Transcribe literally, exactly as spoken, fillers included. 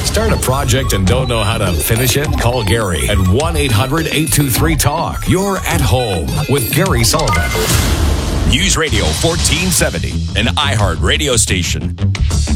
Start a project and don't know how to finish it? Call Gary at one eight hundred eight two three talk. You're at home with Gary Sullivan. News Radio fourteen seventy, an iHeart radio station.